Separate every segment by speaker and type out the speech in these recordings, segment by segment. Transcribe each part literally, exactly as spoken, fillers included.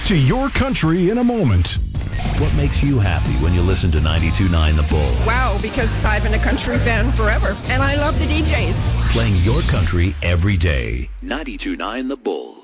Speaker 1: to Your Country in a moment.
Speaker 2: What makes you happy when you listen to ninety-two point nine The Bull?
Speaker 3: Wow, because I've been a country fan forever, and I love the D Js.
Speaker 2: Playing your country every day. ninety-two point nine The Bull.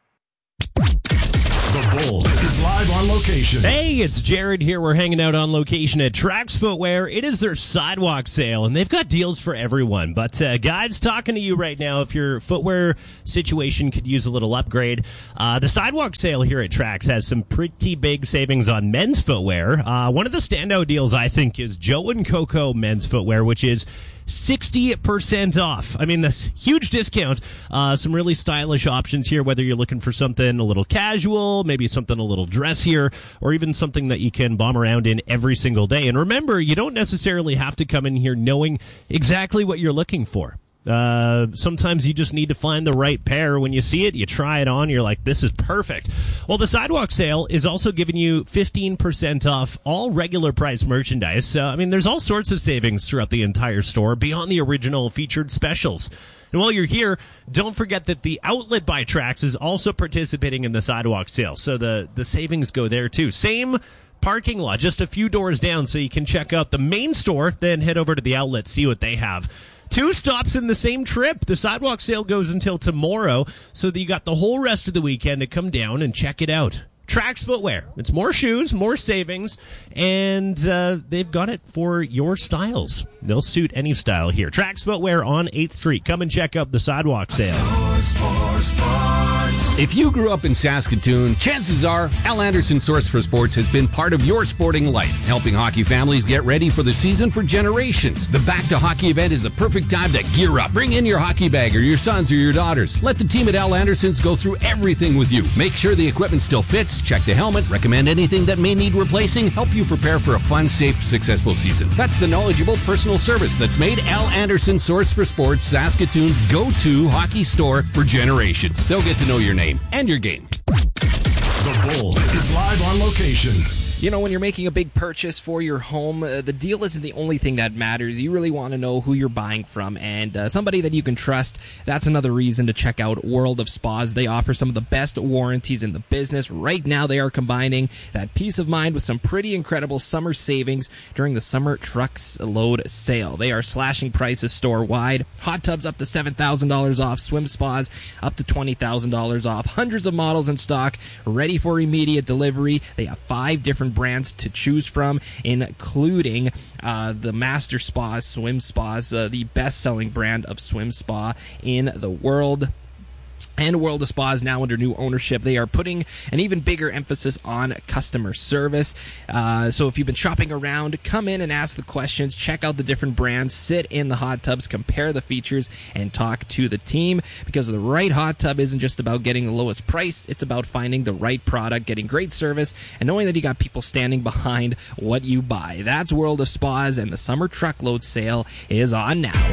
Speaker 1: The Bull is live on location.
Speaker 4: Hey, it's Jared here. We're hanging out on location at Trax Footwear. It is their sidewalk sale, and they've got deals for everyone. But uh, guys, talking to you right now, if your footwear situation could use a little upgrade, uh, the sidewalk sale here at Trax has some pretty big savings on men's footwear. Uh, one of the standout deals, I think, is Joe and Coco men's footwear, which is sixty percent off. I mean, that's huge discount. Uh, some really stylish options here, whether you're looking for something a little casual, maybe something a little dressier, or even something that you can bomb around in every single day. And remember, you don't necessarily have to come in here knowing exactly what you're looking for. Uh, sometimes you just need to find the right pair. When you see it, you try it on, you're like, this is perfect. Well, the sidewalk sale is also giving you fifteen percent off all regular price merchandise. Uh, I mean, there's all sorts of savings throughout the entire store beyond the original featured specials. And while you're here, don't forget that the Outlet by Trax is also participating in the sidewalk sale. So the, the savings go there too. Same parking lot, just a few doors down, so you can check out the main store, then head over to the Outlet, see what they have. Two stops in the same trip. The sidewalk sale goes until tomorrow, so that you got the whole rest of the weekend to come down and check it out. Trax Footwear. It's more shoes, more savings, and uh, they've got it for your styles. They'll suit any style here. Trax Footwear on eighth Street. Come and check out the sidewalk sale.
Speaker 5: If you grew up in Saskatoon, chances are Al Anderson Source for Sports has been part of your sporting life, helping hockey families get ready for the season for generations. The Back to Hockey event is the perfect time to gear up. Bring in your hockey bag or your sons or your daughters. Let the team at Al Anderson's go through everything with you. Make sure the equipment still fits, check the helmet, recommend anything that may need replacing, help you prepare for a fun, safe, successful season. That's the knowledgeable personal service that's made Al Anderson Source for Sports Saskatoon's go-to hockey store for generations. They'll get to know your name and your game.
Speaker 1: The Bull is live on location.
Speaker 6: You know, when you're making a big purchase for your home, uh, the deal isn't the only thing that matters. You really want to know who you're buying from, and uh, somebody that you can trust. That's another reason to check out World of Spas. They offer some of the best warranties in the business. Right now, they are combining that peace of mind with some pretty incredible summer savings during the summer trucks load sale. They are slashing prices store-wide. Hot tubs up to seven thousand dollars off. Swim spas up to twenty thousand dollars off. Hundreds of models in stock, ready for immediate delivery. They have five different brands to choose from, including uh, the Master Spas, Swim Spas, uh, the best-selling brand of swim spa in the world. And World of Spas now under new ownership. They are putting an even bigger emphasis on customer service. Uh, so if you've been shopping around, come in and ask the questions, check out the different brands, sit in the hot tubs, compare the features, and talk to the team. Because the right hot tub isn't just about getting the lowest price, it's about finding the right product, getting great service, and knowing that you got people standing behind what you buy. That's World of Spas, and the summer truckload sale is on now.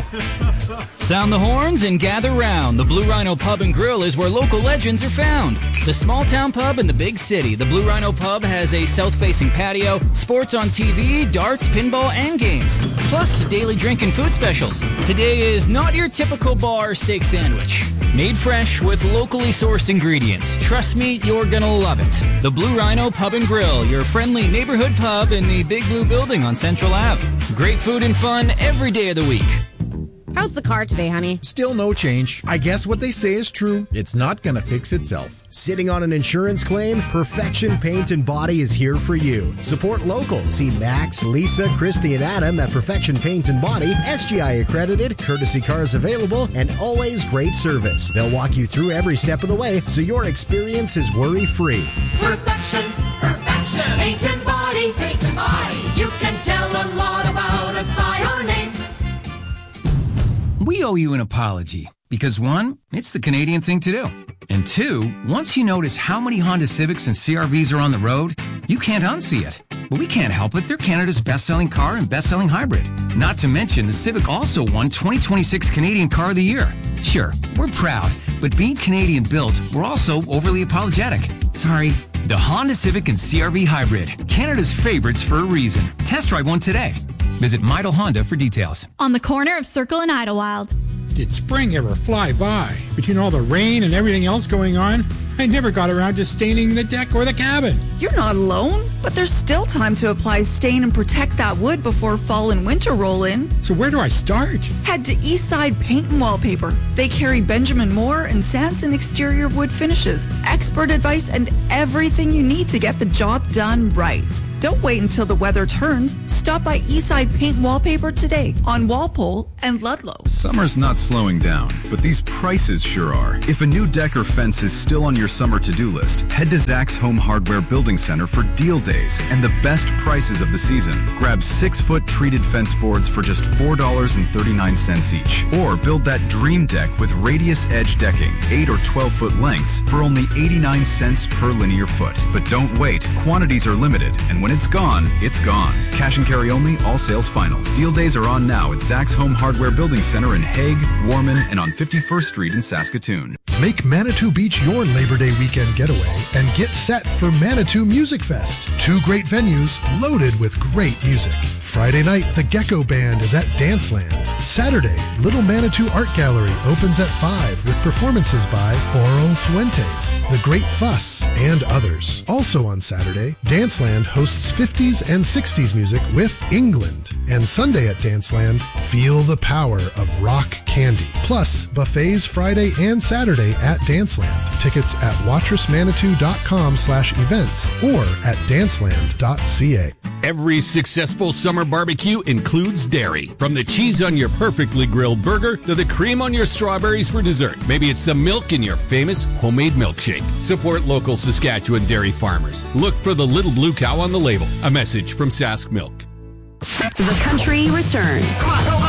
Speaker 7: Sound the horns and gather round. The Blue Rhino Pub and Grill is where local legends are found. The small town pub in the big city. The Blue Rhino Pub has a south-facing patio, sports on T V, darts, pinball, and games. Plus, daily drink and food specials. Today is not your typical bar steak sandwich. Made fresh with locally sourced ingredients. Trust me, you're gonna love it. The Blue Rhino Pub and Grill, your friendly neighborhood pub in the Big Blue Building on Central Avenue. Great food and fun every day of the week.
Speaker 8: How's the car today, honey?
Speaker 9: Still no change. I guess what they say is true. It's not going to fix itself. Sitting on an insurance claim? Perfection Paint and Body is here for you. Support local. See Max, Lisa, Christy, and Adam at Perfection Paint and Body. S G I accredited, courtesy cars available, and always great service. They'll walk you through every step of the way so your experience is worry-free.
Speaker 10: Perfection, Perfection Paint and Body, Paint and Body. You can tell a lot about us by our name.
Speaker 11: We owe you an apology because, one, it's the Canadian thing to do. And two, once you notice how many Honda Civics and C R Vs are on the road, you can't unsee it. But we can't help it. They're Canada's best-selling car and best-selling hybrid. Not to mention, the Civic also won twenty twenty-six Canadian Car of the Year. Sure, we're proud, but being Canadian-built, we're also overly apologetic. Sorry. The Honda Civic and C R V Hybrid, Canada's favorites for a reason. Test drive one today. Visit Midel Honda for details.
Speaker 12: On the corner of Circle and Idlewild. Did spring ever fly by? Between all the rain and everything else going on, I never got around to staining the deck or the cabin.
Speaker 13: You're not alone, but there's still time to apply stain and protect that wood before fall and winter roll in.
Speaker 12: So where do I start?
Speaker 13: Head to Eastside Paint and Wallpaper. They carry Benjamin Moore and Sanson exterior wood finishes, expert advice, and everything you need to get the job done right. Don't wait until the weather turns. Stop by Eastside Paint and Wallpaper today on Walpole and Ludlow.
Speaker 14: Summer's not slowing down, but these prices sure are. If a new deck or fence is still on your summer to-do list, head to Zach's Home Hardware Building Center for deal days and the best prices of the season. Grab six-foot treated fence boards for just four dollars and thirty-nine cents each. Or build that dream deck with radius edge decking, eight or twelve-foot lengths for only eighty-nine cents per linear foot. But don't wait. Quantities are limited, and when it's gone, it's gone. Cash and carry only, all sales final. Deal days are on now at Zach's Home Hardware Building Center in Hague, Warman, and on fifty-first Street in Saskatoon.
Speaker 15: Make Manitou Beach your Labor Day weekend getaway and get set for Manitou Music Fest. Two great venues loaded with great music. Friday night, the Gecko Band is at Danceland. Saturday, Little Manitou Art Gallery opens at five with performances by Oro Fuentes, The Great Fuss, and others. Also on Saturday, Danceland hosts fifties and sixties music with England. And Sunday at Danceland, feel the power of rock candy. Plus, buffets Friday and Saturday at Danceland. Tickets at watressmanitou.com slash events or at danceland dot c a.
Speaker 5: Every successful summer barbecue includes dairy. From the cheese on your perfectly grilled burger to the cream on your strawberries for dessert. Maybe it's the milk in your famous homemade milkshake. Support local Saskatchewan dairy farmers. Look for the little blue cow on the label. A message from Sask Milk.
Speaker 16: The Country returns.